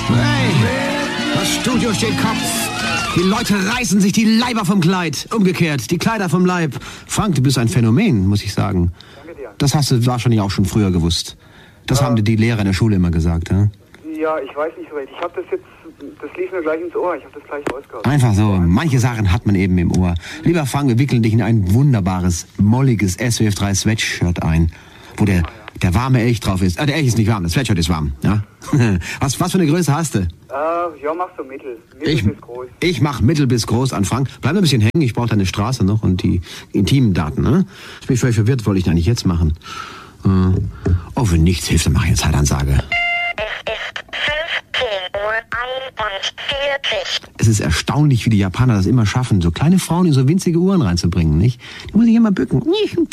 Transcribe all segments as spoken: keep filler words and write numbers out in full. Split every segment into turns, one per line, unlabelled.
Hey, das Studio steht Kopf. Die Leute reißen sich die Leiber vom Kleid. Umgekehrt, die Kleider vom Leib. Frank, du bist ein Phänomen, muss ich sagen.
Danke dir.
Das hast du wahrscheinlich auch schon früher gewusst. Das ja. haben dir die Lehrer in der Schule immer gesagt, ja?
Ja, ich weiß nicht so recht. Ich habe das jetzt, das lief mir gleich ins Ohr. Ich habe das gleich rausgehört.
Einfach so. Manche Sachen hat man eben im Ohr. Lieber Frank, wir wickeln dich in ein wunderbares, molliges S W F drei Sweatshirt ein, wo der, der warme Elch drauf ist. Ah, der Elch ist nicht warm, das Sweatshirt ist warm, ja? was, was für eine Größe hast du?
Äh, ja, mach so mittel. Mittel
ich,
bis groß. Ich
mach mittel bis groß an, Frank. Bleib ein bisschen hängen, ich brauche deine Straße noch und die intimen Daten, ne? Ich bin völlig verwirrt, wollte ich eigentlich jetzt machen. Äh, oh, wenn nichts hilft, dann mach ich eine Zeitansage. Es ist erstaunlich, wie die Japaner das immer schaffen, so kleine Frauen in so winzige Uhren reinzubringen, nicht? Die muss ich immer bücken.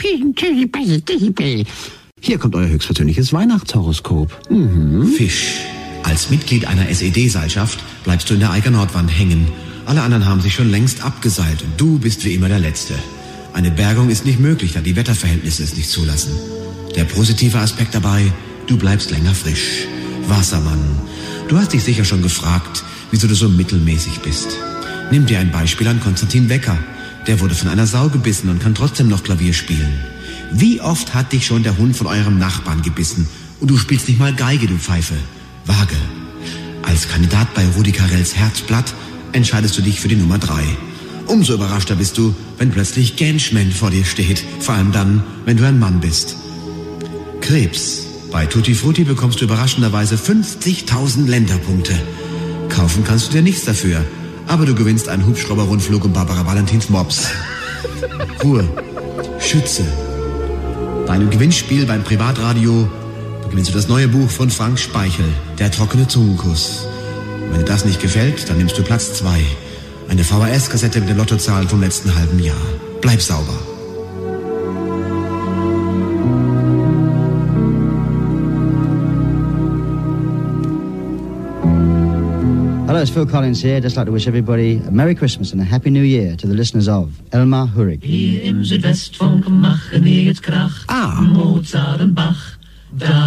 Hier kommt euer höchstpersönliches Weihnachtshoroskop. Mhm.
Fisch. Als Mitglied einer S E D-Seilschaft bleibst du in der Eiger Nordwand hängen. Alle anderen haben sich schon längst abgeseilt und du bist wie immer der Letzte. Eine Bergung ist nicht möglich, da die Wetterverhältnisse es nicht zulassen. Der positive Aspekt dabei, du bleibst länger frisch. Wassermann. Du hast dich sicher schon gefragt, wieso du so mittelmäßig bist. Nimm dir ein Beispiel an Konstantin Wecker. Der wurde von einer Sau gebissen und kann trotzdem noch Klavier spielen. Wie oft hat dich schon der Hund von eurem Nachbarn gebissen und du spielst nicht mal Geige, du Pfeife? Vage. Als Kandidat bei Rudi Carrells Herzblatt entscheidest du dich für die Nummer drei. Umso überraschter bist du, wenn plötzlich Genschman vor dir steht. Vor allem dann, wenn du ein Mann bist. Krebs. Bei Tutti Frutti bekommst du überraschenderweise fünfzigtausend Länderpunkte. Kaufen kannst du dir nichts dafür, aber du gewinnst einen Hubschrauber-Rundflug um Barbara Valentins Mops. Ruhe. Schütze. Bei einem Gewinnspiel beim Privatradio gewinnst du das neue Buch von Frank Speichel, Der trockene Zungenkuss. Und wenn dir das nicht gefällt, dann nimmst du Platz zwei. Eine V H S-Kassette mit den Lottozahlen vom letzten halben Jahr. Bleib sauber.
Hello, it's Phil Collins here. Just like to wish everybody a Merry Christmas and a Happy New Year to the listeners of Elmar Hurig.
Hier im Südwestfunk machen wir jetzt Krach.
Ah.
Mozart und Bach. Da